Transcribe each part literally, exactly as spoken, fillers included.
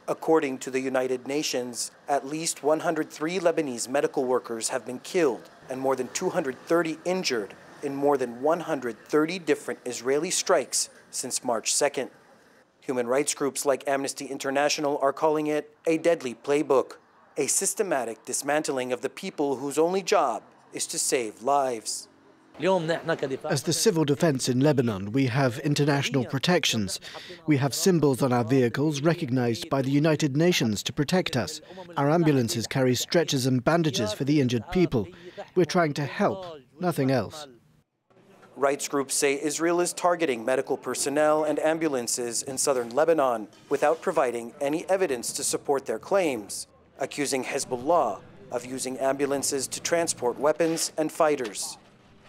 According to the United Nations, at least one hundred three Lebanese medical workers have been killed and more than two hundred thirty injured in more than one hundred thirty different Israeli strikes since March second. Human rights groups like Amnesty International are calling it a deadly playbook, a systematic dismantling of the people whose only job is to save lives. As the civil defense in Lebanon, we have international protections. We have symbols on our vehicles recognized by the United Nations to protect us. Our ambulances carry stretchers and bandages for the injured people. We're trying to help, nothing else. Rights groups say Israel is targeting medical personnel and ambulances in southern Lebanon without providing any evidence to support their claims, accusing Hezbollah of using ambulances to transport weapons and fighters.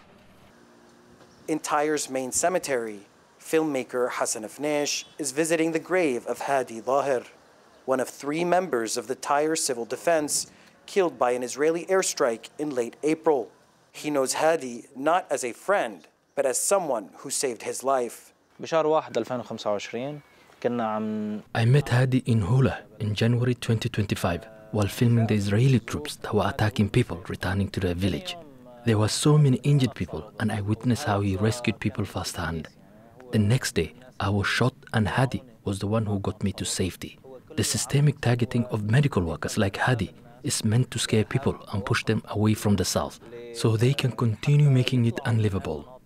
In Tyre's main cemetery, filmmaker Hassan Afnesh is visiting the grave of Hadi Lahir, one of three members of the Tyre Civil Defense killed by an Israeli airstrike in late April. He knows Hadi not as a friend, but as someone who saved his life. I met Hadi in Hula in January twenty twenty-five while filming the Israeli troops that were attacking people returning to their village. There were so many injured people, and I witnessed how he rescued people firsthand. The next day, I was shot, and Hadi was the one who got me to safety. The systemic targeting of medical workers like Hadi is meant to scare people and push them away from the south, so they can continue making it unlivable.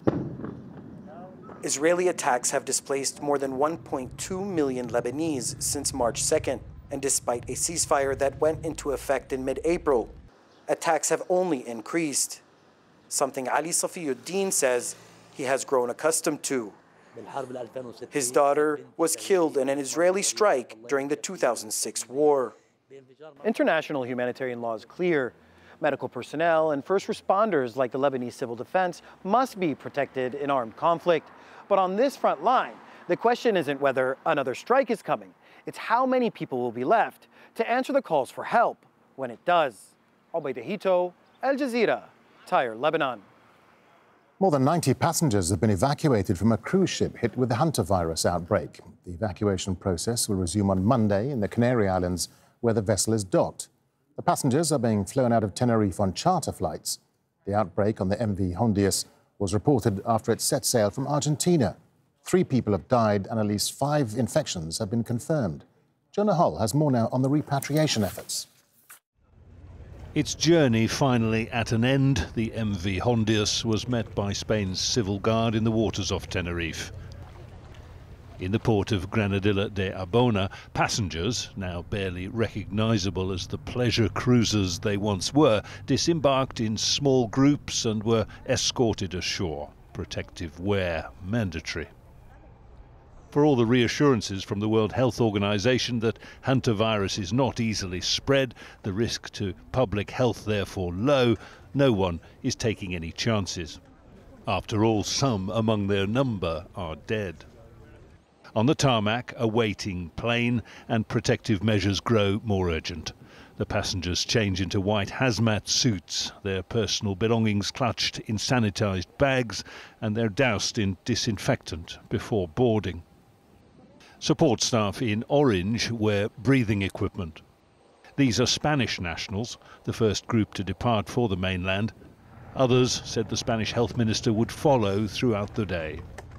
Israeli attacks have displaced more than one point two million Lebanese since March second, and despite a ceasefire that went into effect in mid-April, attacks have only increased. Something Ali Safiyuddin says he has grown accustomed to. His daughter was killed in an Israeli strike during the two thousand six war. International humanitarian law is clear. Medical personnel and first responders like the Lebanese Civil Defense must be protected in armed conflict. But on this front line, the question isn't whether another strike is coming. It's how many people will be left to answer the calls for help when it does. Obaid Hito, Al Jazeera, Tyre, Lebanon. More than ninety passengers have been evacuated from a cruise ship hit with the hantavirus outbreak. The evacuation process will resume on Monday in the Canary Islands, where the vessel is docked. The passengers are being flown out of Tenerife on charter flights. The outbreak on the M V Hondius was reported after it set sail from Argentina. Three people have died and at least five infections have been confirmed. Jonah Hull has more now on the repatriation efforts. Its journey finally at an end, the M V Hondius was met by Spain's civil guard in the waters off Tenerife. In the port of Granadilla de Abona, passengers, now barely recognisable as the pleasure cruisers they once were, disembarked in small groups and were escorted ashore. Protective wear mandatory. For all the reassurances from the World Health Organization that hantavirus is not easily spread, the risk to public health therefore low, no one is taking any chances. After all, some among their number are dead. On the tarmac, a waiting plane, and protective measures grow more urgent. The passengers change into white hazmat suits, their personal belongings clutched in sanitized bags, and they're doused in disinfectant before boarding. Support staff in orange wear breathing equipment. These are Spanish nationals, the first group to depart for the mainland. Others, said the Spanish health minister, would follow throughout the day.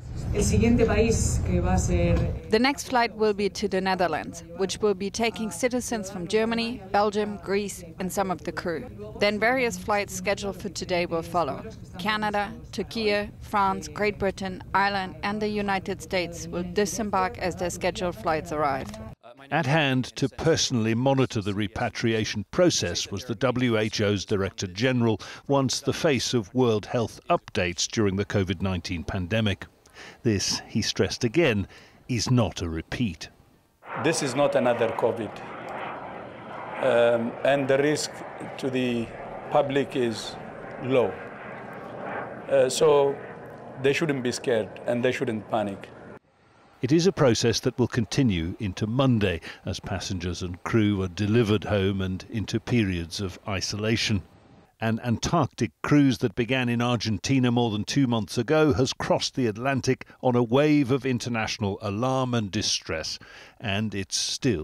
The next flight will be to the Netherlands, which will be taking citizens from Germany, Belgium, Greece, and some of the crew. Then various flights scheduled for today will follow. Canada, Turkey, France, Great Britain, Ireland, and the United States will disembark as their scheduled flights arrive. At hand to personally monitor the repatriation process was the W H O's Director General, once the face of World Health updates during the COVID nineteen pandemic. This, he stressed again, is not a repeat. This is not another COVID. Um, and the risk to the public is low. Uh, so they shouldn't be scared and they shouldn't panic. It is a process that will continue into Monday as passengers and crew are delivered home and into periods of isolation. An Antarctic cruise that began in Argentina more than two months ago has crossed the Atlantic on a wave of international alarm and distress, and it's still